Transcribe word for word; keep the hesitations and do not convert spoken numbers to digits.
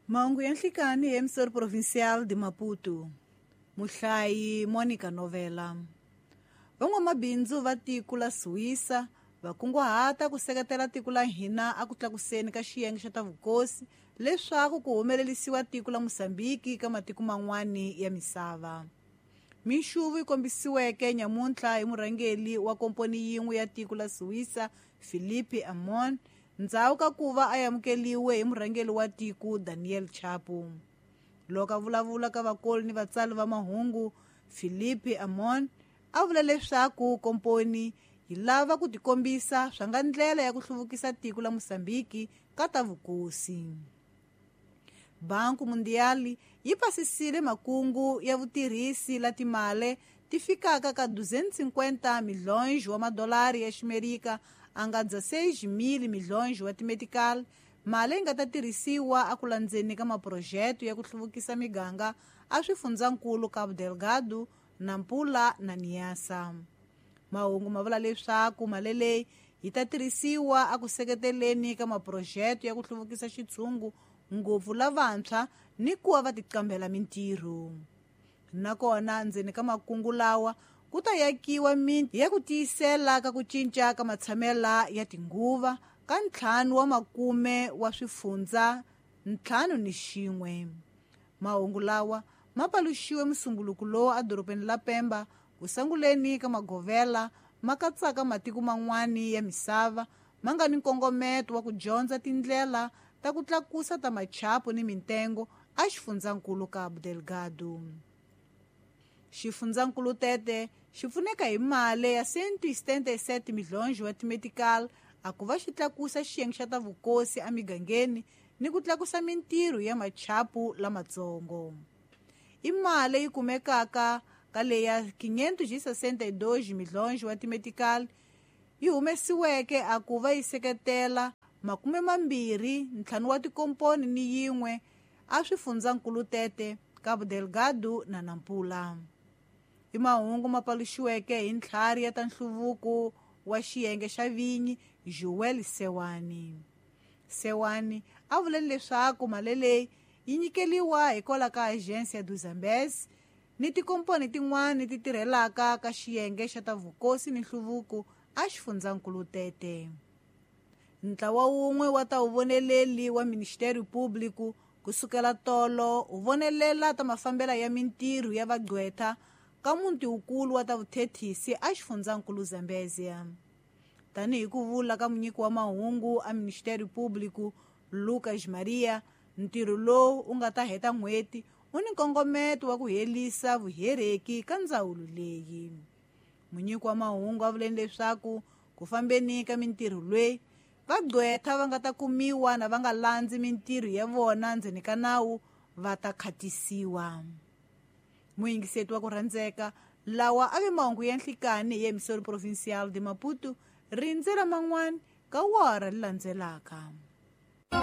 Mahungu ya nhlikani hi emisori provincial de Maputo. Muhlayi Monica Novela. Van'wamabindzu va tiko la Suíça va kunguhata ku seketela tiko la hina a ku tlakuseni ka xiyenge xa ta vukosi leswaku ku humelelisiwa tiko la Mosambiki ka matiko man'wani ya misava. Minxuvu yi kombisiweke nyamuntlha hi murhangeli wa komponi yin'we ya tiko la Suíça Philippe Amon ndzhawu ka kuva a yamukeliwe hi murhangeli wa tiko Daniel Chapo. Loko a vulavula ka vakoli ni vatsali va mahungu, Philippe Amon a vula leswaku komponi yi lava ku tikombisa swa nga ndlela ya ku hluvukisa tiko la Mosambiki ka ta vukosi. Banku Mundiali yi pasisile makungu ya vutirhisi la timale ti fikaka ka duzentos e cinquenta milhões wa madolari ya Ximerika anga dezesseis mil milhões wa timetikal, mali nga ta tirhisiwa a ku landzeni ka maprojeto ya ku hluvukisa miganga a swifundzakulu Cabo Delgado, Nampula na Niassa. Mahungu ma vula leswaku mali leyi yi ta tirhisiwa a ku seketeleni ka maprojeto ya ku hluvukisa xitshungu ngopfu lavantshwa ni kuva va tiqambela mintirho. Nakona ndzeni ka makungu lawa ku ta yakiwa miti ya ku tiyisela ka ku cinca ka matshamela ya tinguva ka ntlhanu wa makume wa swifundza ntlhanu ni xin'we. Mahungu lawa ma paluxiwe musumbuluku lowu a doropeni la Pemba ku sanguleni ka magovela ma katsaka matiko man'wani ya misava ma nga ni nkongometo wa ku dyondza tindlela ta ku tlakusa ta machapo ni mitengo a xifundzakulu Cabo Delgado. Xifundzakulu tete xi pfuneka hi mali ya cento e setenta e sete milhões wa timetikal a ku va xi tlakusa xiyenge xa ta vukosi emigangeni ni ku tlakusa mintirho ya machapo lamatsongo. I mali yi kumekaka ka leya quinhentos e sessenta e dois milhões wa timetikal yi humesiweke a ku va yi seketela makume mambirhi ntlhanu wa tikomponi ni yin'we a swifundzakulu tete Cabo Delgado na Nampula. I mahungu ma paluxiweke hi ntlhari ya ta nhluvuko wa xiyenge xa vinyi Joel Sewani. Sewani a vule leswaku mali leyi yi nyikeliwa hikola ka Agência do Zambezi ni tikomponi tin'wana ti tirhelaka ka xiyenge xa ta vukosi ni nhluvuko a xifundzakulu tete. Ntlawa wun'we wa ta uvoneleli wa Ministério Público kusukela tolo uvonelela ta mafambela ya mintirho ya vagqweta ka munti ukulu wa ta vuthethisi a xifundzakulu Zambezia. Tani hi ku vula ka munyiki wa mahungu a Ministério Público Lucas Maria, ntirho lowu u nga ta heta n'hweti u ni nkongometo wa ku helisa vuhereki ka ndzawulo leyi. Munyiki wa mahungu a vuleni leswaku ku fambeni ka mintirho leyi vagqweta va nga ta kumiwa na va nga landzi mintirho ya vona ndzeni ka nawu va ta khatisiwa. Muyingiseti wa ku rhandzeka lawa a ve mahungu ya nhlikani hi emisori provincial de Maputo rindzela man'wani ka wara li landzelaka.